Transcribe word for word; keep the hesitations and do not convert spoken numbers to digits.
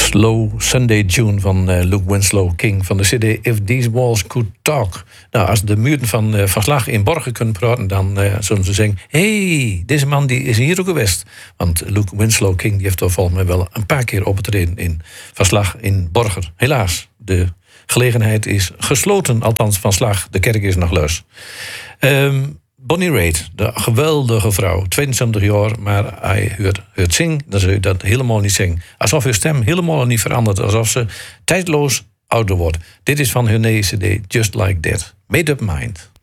Slow Sunday Tune van uh, Luke Winslow King van de C D If These Walls Could Talk. Nou, als de muren van uh, Verslag in Borgen kunnen praten, dan uh, zullen ze zeggen: hey, deze man die is hier ook geweest. Want Luke Winslow King die heeft er volgens mij wel een paar keer opgetreden in Verslag in Borgen. Helaas, de gelegenheid is gesloten, althans van slag. De kerk is nog luis. Um, Bonnie Raitt, de geweldige vrouw, tweeëntwintig jaar, maar hij hoort, hoort zingen, dan zul je dat helemaal niet zingen. Alsof je stem helemaal niet verandert, alsof ze tijdloos ouder wordt. Dit is van hun nieuwe C D, Just Like That. Made Up Mind.